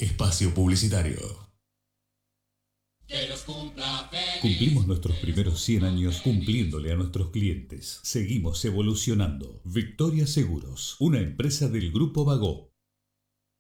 Espacio publicitario. Que los cumpla feliz. Cumplimos nuestros primeros 100 años cumpliéndole a nuestros clientes. Seguimos evolucionando. Victoria Seguros, una empresa del Grupo Bagó.